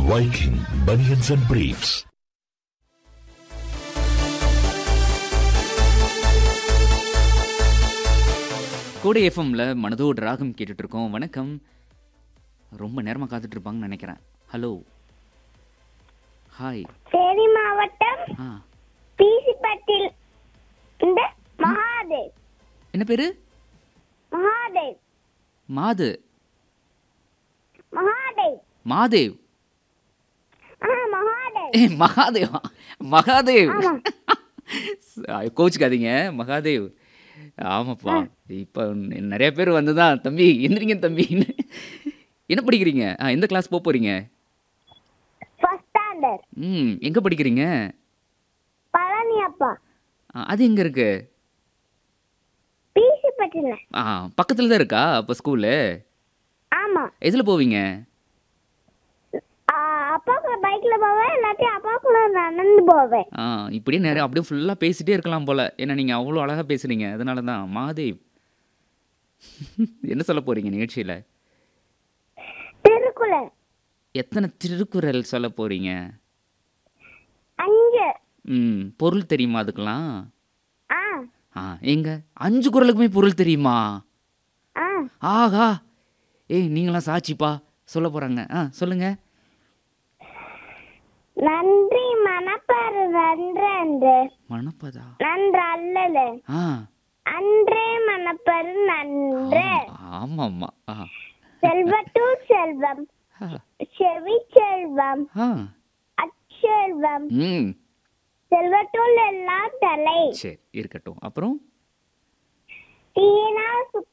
Viking Bunions and Briefs. கோடை எஃப்எம்ல மனதோடு ராகம் கேட்டுட்டு இருக்கோம். வணக்கம். ரொம்ப நேரமா காத்துட்டு இருப்பாங்கன்னு நினைக்கிறேன். Hello, hi. தேனி மாவட்டம் பிசிபட்டில் இந்த மகாதேவ். என்ன பேரு? மகாதேவ். மாது. மகாதேவ். மாதேவ். மகாதேவ். மகாதேவா? மகாதேவ். கோச்சுக்காதீங்க, மகாதேவ். ஆமாப்பா, இப்போ நிறைய பேர் வந்துதான் தம்பி எந்திரிங்க தம்பின்னு. என்ன படிக்கிறீங்க? எந்த கிளாஸ் போக போறீங்க? First standard. எங்க படிக்கிறீங்க? பழனியப்பா. அது எங்க இருக்கு? பிசிபட்டில. பக்கத்துல தான் இருக்கா அப்ப ஸ்கூலு? ஆமா. எதுல போவீங்க? அப்பா கூட பைக்ல போவேன், எல்லாத்தையும் அப்பா கூட நடந்து போவேன். இப்படியே நிறைய அப்படியே ஃபுல்லா பேசிட்டே இருக்கலாம் போல. ஏன்னா நீங்க அவ்வளோ அழகா பேசுறீங்க, அதனால தான். மாதேவ், என்ன சொல்ல போறீங்க நிகழ்ச்சியில? திருக்குறள். எத்தனை திருக்குறள் சொல்ல போறீங்க? 5. பொருள் தெரியுமா அதுக்கெல்லாம்? எங்க 5 குறளுக்குமே பொருள் தெரியுமா? ஆகா, நீங்களாம் சாட்சிப்பா. சொல்ல போறாங்க. சொல்லுங்க. நன்றி மனப்பாரு நன்று. மனப்பதா? நன்று அல்லது. அன்றே மனப்பாரு நன்று. ஆமாம்மா. செல்வத்துள் செல்வம், செவி செல்வம், அச்செல்வம், செல்வத்துள் எல்லாம் தலை. சரி, இருக்கட்டும். அப்புறம் தீயினால்